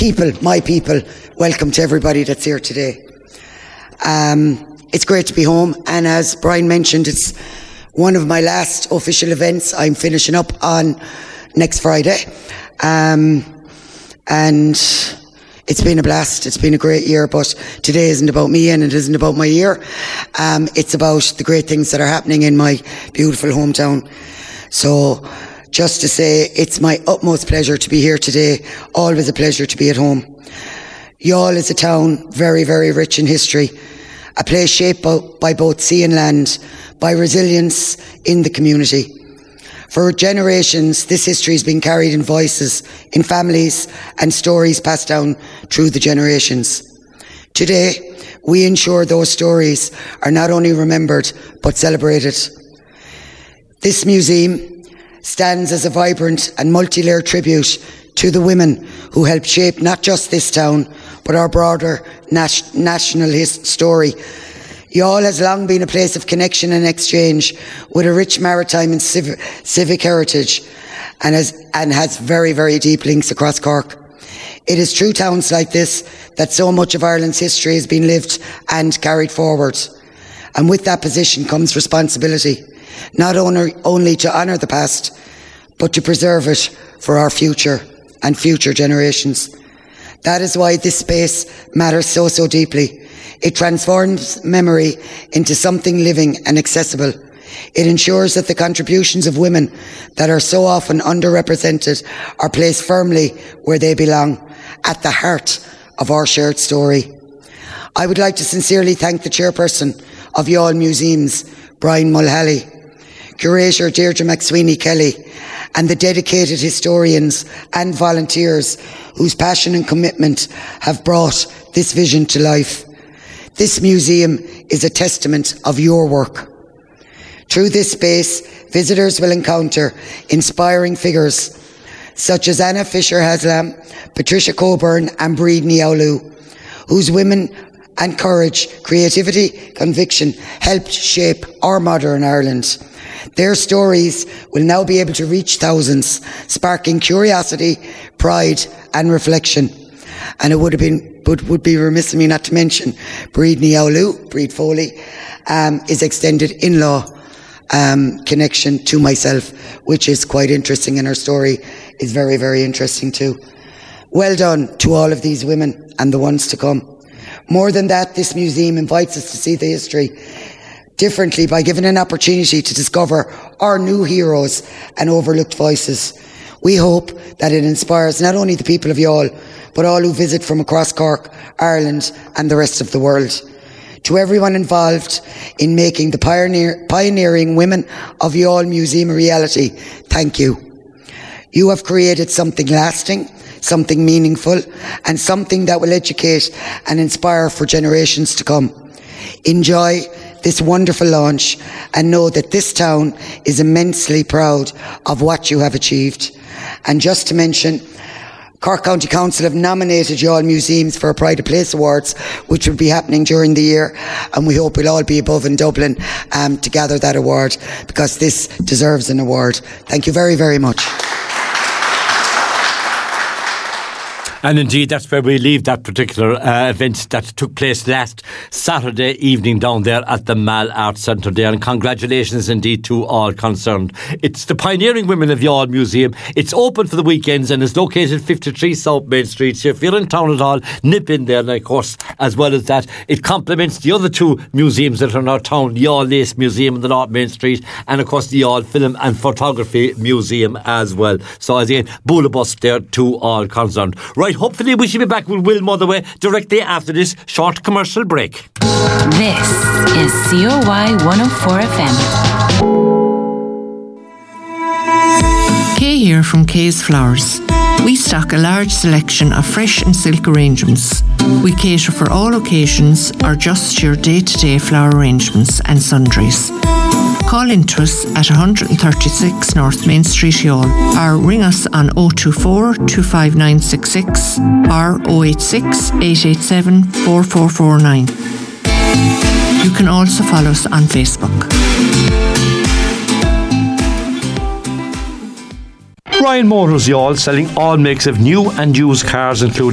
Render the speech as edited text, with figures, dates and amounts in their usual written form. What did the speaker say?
people, my people, welcome to everybody that's here today. It's great to be home, and as Brian mentioned, it's one of my last official events. I'm finishing up on next Friday, and it's been a blast. It's been a great year, but today isn't about me and it isn't about my year. It's about the great things that are happening in my beautiful hometown. So just to say, it's my utmost pleasure to be here today. Always a pleasure to be at home. Youghal is a town very, very rich in history. A place shaped by both sea and land, by resilience in the community. For generations, this history has been carried in voices, in families, and stories passed down through the generations. Today, we ensure those stories are not only remembered, but celebrated. This museum stands as a vibrant and multi-layered tribute to the women who helped shape not just this town, but our broader national story. Youghal has long been a place of connection and exchange with a rich maritime and civic heritage, and has very, very deep links across Cork. It is through towns like this that so much of Ireland's history has been lived and carried forward. And with that position comes responsibility, not only to honour the past, but to preserve it for our future and future generations. That is why this space matters so deeply. It transforms memory into something living and accessible. It ensures that the contributions of women that are so often underrepresented are placed firmly where they belong, at the heart of our shared story. I would like to sincerely thank the chairperson of Youghal Museums, Brian Mulhally, curator Deirdre McSweeney Kelly, and the dedicated historians and volunteers whose passion and commitment have brought this vision to life. This museum is a testament of your work. Through this space, visitors will encounter inspiring figures such as Anna Fisher-Haslam, Patricia Coburn and Bríd Ní Amhlú, whose women and courage, creativity, conviction helped shape our modern Ireland. Their stories will now be able to reach thousands, sparking curiosity, pride and reflection. And it would be remiss of me not to mention Bríd Ní Amhlú, Bríd Foley, is extended in-law connection to myself, which is quite interesting, and her story is very, very interesting too. Well done to all of these women and the ones to come. More than that, this museum invites us to see the history differently by giving an opportunity to discover our new heroes and overlooked voices. We hope that it inspires not only the people of Youghal, but all who visit from across Cork, Ireland and the rest of the world. To everyone involved in making the pioneering women of Youghal Museum a reality, thank you. You have created something lasting, something meaningful, and something that will educate and inspire for generations to come. Enjoy this wonderful launch and know that this town is immensely proud of what you have achieved. And just to mention, Cork County Council have nominated Youghal Museums for a Pride of Place Awards, which will be happening during the year, and we hope we'll all be above in Dublin to gather that award, because this deserves an award. Thank you very, very much. And indeed, that's where we leave that particular event that took place last Saturday evening down there at the Mall Arts Centre there. And congratulations indeed to all concerned. It's the Pioneering Women of Youghal Museum. It's open for the weekends and is located 53 South Main Street. So if you're in town at all, nip in there. And of course, as well as that, it complements the other two museums that are in our town, the Youghal Lace Museum on the North Main Street, and of course the Youghal Film and Photography Museum as well. So again, bula bus there to all concerned. Right. Hopefully we should be back with Will Motherway directly after this short commercial break. This is COY 104 FM. Kay here from Kay's Flowers. We stock a large selection of fresh and silk arrangements. We cater for all occasions or just your day-to-day flower arrangements and sundries. Call into us at 136 North Main Street, Youghal, or ring us on 024 25966 or 086 887 4449. You can also follow us on Facebook. Ryan Motors Youghal, selling all makes of new and used cars, including